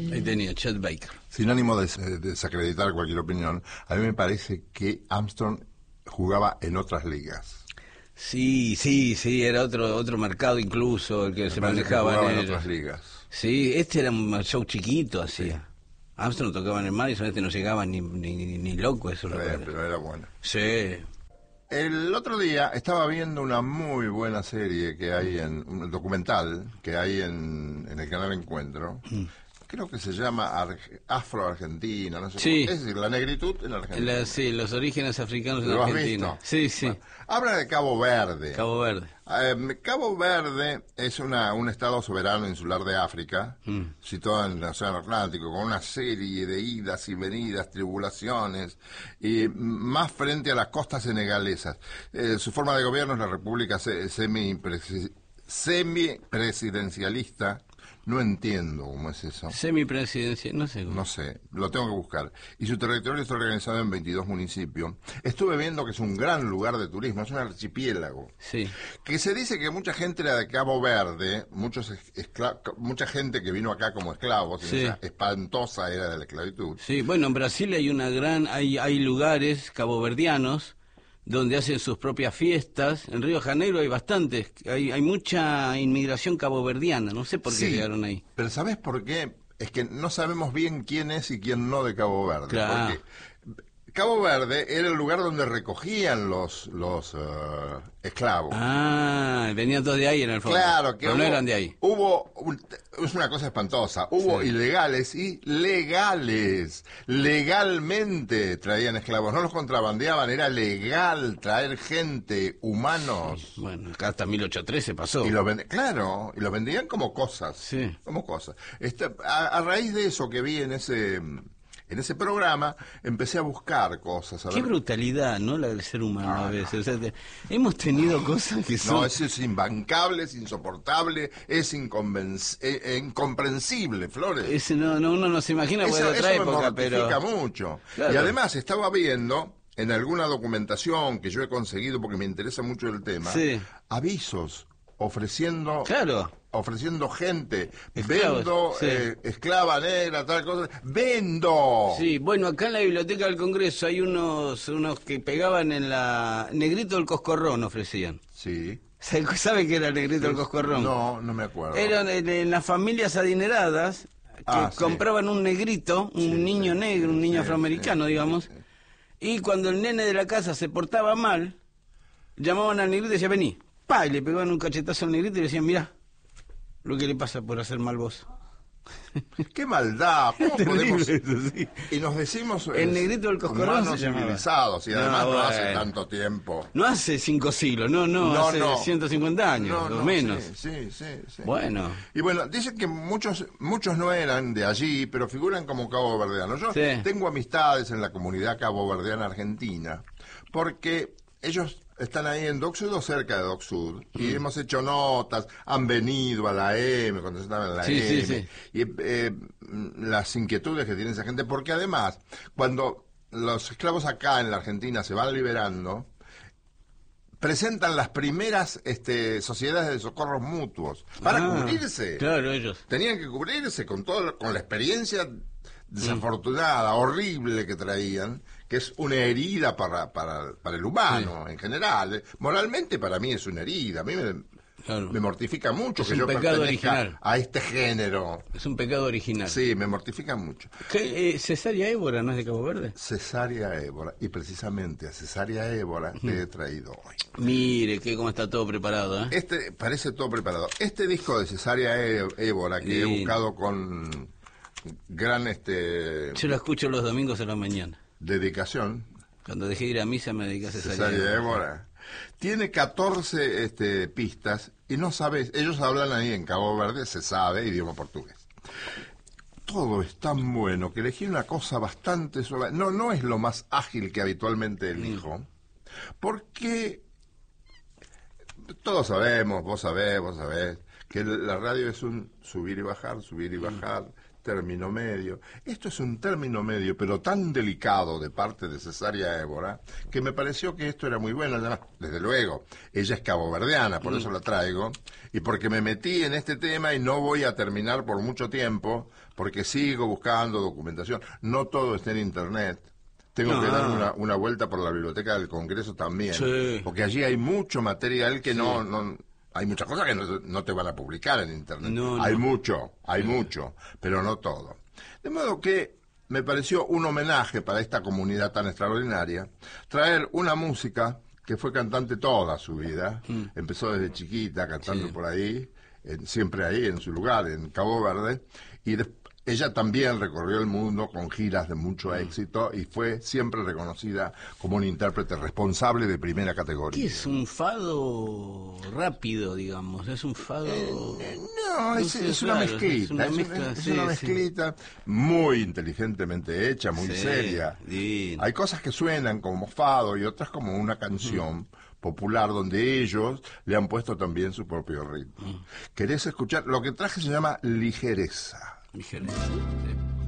Ahí tenía, Chet Baker. Sin ánimo de desacreditar cualquier opinión, a mí me parece que Armstrong jugaba en otras ligas. Sí, era otro mercado incluso el que se manejaba jugaba en en ellos. otras ligas. Sí, este era un show chiquito, hacía. Sí. Armstrong tocaba en el Madison, este no llegaba ni loco, eso lo Pero era bueno. Sí. El otro día estaba viendo una muy buena serie que hay un documental que hay en el canal Encuentro. Creo que se llama Afro-Argentina, no sé Sí. cómo. Es decir, la negritud en Argentina. Sí, los orígenes africanos en ¿Lo has Argentina. visto? Sí, sí. Bueno, habla de Cabo Verde. Cabo Verde. Cabo Verde es un estado soberano insular de África, situado en el Océano Atlántico, con una serie de idas y venidas, tribulaciones, y más frente a las costas senegalesas. Su forma de gobierno es la república semipresidencialista. No entiendo cómo es eso. Semipresidencia, no sé cómo. No sé, lo tengo que buscar. Y su territorio está organizado en 22 municipios. Estuve viendo que es un gran lugar de turismo, es un archipiélago. Sí. Que se dice que mucha gente era de Cabo Verde, mucha gente que vino acá como esclavos, Sí. en esa espantosa era de la esclavitud. Sí, bueno, en Brasil hay lugares caboverdianos donde hacen sus propias fiestas. En Río de Janeiro hay bastantes, hay mucha inmigración caboverdiana, no sé por qué Sí, llegaron ahí. pero ¿sabés por qué? Es que no sabemos bien quién es y quién no de Cabo Verde. Claro. Porque Cabo Verde era el lugar donde recogían los esclavos. Ah, venían todos de ahí en el fondo. Claro, que pero no eran de ahí. Es una cosa espantosa, hubo Sí. ilegales y legales, legalmente traían esclavos, no los contrabandeaban, era legal traer gente, humanos. Bueno, acá hasta 1813 pasó. Y claro, y los vendían como cosas. Sí. Como cosas. A raíz de eso que vi en ese programa, empecé a buscar cosas. Qué brutalidad, ¿no? La del ser humano a veces. O sea, hemos tenido cosas que son... No, eso es imbancable, es insoportable, es incomprensible, Flores. uno no se imagina por otra eso época, me mortifica pero... mucho. Claro. Y además estaba viendo en alguna documentación que yo he conseguido porque me interesa mucho el tema, Sí. avisos ofreciendo gente, Esclavos, vendo sí. esclava negra, tal cosa, vendo. Sí, bueno, acá en la Biblioteca del Congreso hay unos que pegaban en la... Negrito del Coscorrón ofrecían. Sí. ¿Sabe qué era el Negrito del Coscorrón? No me acuerdo. Eran en las familias adineradas que Sí. compraban un negrito, un niño negro, un niño afroamericano, digamos, sí. y cuando el nene de la casa se portaba mal, llamaban al negrito y decían, vení, pa, y le pegaban un cachetazo al negrito y le decían, mirá, lo que le pasa por hacer mal vos. ¡Qué maldad! ¿Cómo podemos...? Terrible eso, sí. Y nos decimos El negrito del Coscorrón humanos se llamaba. civilizados, y además no hace bueno. tanto tiempo. No hace 5 siglos, no, hace 150 años, o menos. Sí. Bueno. Y bueno, dicen que muchos no eran de allí, pero figuran como caboverdianos. Yo Sí. tengo amistades en la comunidad caboverdiana argentina, porque ellos están ahí en Dock Sud o cerca de Dock Sud, y hemos hecho notas, han venido a la M cuando estaban en la M, Sí. y las inquietudes que tiene esa gente, porque además, cuando los esclavos acá en la Argentina se van liberando, presentan las primeras sociedades de socorros mutuos para cubrirse. Claro, ellos. Tenían que cubrirse con la experiencia desafortunada, horrible que traían, que es una herida para el humano en general. Moralmente para mí es una herida. A mí me mortifica mucho Es que un yo pecado pertenezca original. a este género. Es un pecado original. Sí, me mortifica mucho. ¿Cesárea Évora no es de Cabo Verde? Cesárea Évora, y precisamente a Cesárea Évora te he traído hoy. Mire, cómo está todo preparado, ¿eh? Parece todo preparado. Este disco de Cesárea Évora, que he buscado con gran Yo lo escucho los domingos a la mañana. dedicación, Cuando dejé de ir a misa me dediqué a Cesárea Évora, tiene 14 pistas, y no sabes, ellos hablan ahí en Cabo Verde, se sabe, idioma portugués. Todo es tan bueno que elegí una cosa bastante suave. No es lo más ágil que habitualmente elijo, porque todos sabemos, vos sabés, que la radio es un subir y bajar, término medio. Esto es un término medio, pero tan delicado de parte de Cesárea Évora, que me pareció que esto era muy bueno. Además, desde luego, ella es caboverdiana, por eso la traigo, y porque me metí en este tema y no voy a terminar por mucho tiempo, porque sigo buscando documentación. No todo está en Internet. Tengo que dar una vuelta por la Biblioteca del Congreso también, porque allí hay mucho material que no hay muchas cosas que no te van a publicar en Internet. Hay mucho, pero no todo. De modo que me pareció un homenaje para esta comunidad tan extraordinaria traer una música que fue cantante toda su vida. Empezó desde chiquita cantando por ahí, siempre ahí en su lugar, en Cabo Verde, y ella también recorrió el mundo con giras de mucho éxito y fue siempre reconocida como un intérprete responsable de primera categoría. ¿Qué es un fado rápido, digamos? Es un fado... No, es una mezclita. Es una mezclita muy inteligentemente hecha, muy seria. Divino. Hay cosas que suenan como fado y otras como una canción popular donde ellos le han puesto también su propio ritmo. ¿Querés escuchar? Lo que traje se llama Ligereza. Ligereza.